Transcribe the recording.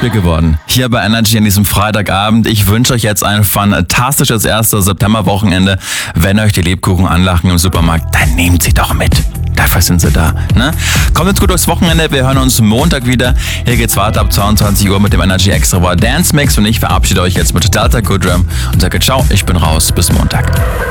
Spiel geworden. Hier bei Energy an diesem Freitagabend. Ich wünsche euch jetzt ein fantastisches 1. September-Wochenende. Wenn euch die Lebkuchen anlachen im Supermarkt, dann nehmt sie doch mit. Dafür sind sie da. Ne? Kommt jetzt gut durchs Wochenende. Wir hören uns Montag wieder. Hier geht's weiter ab 22 Uhr mit dem Energy Extra Dance Mix. Und ich verabschiede euch jetzt mit Delta Goodrum und sage ciao, ich bin raus. Bis Montag.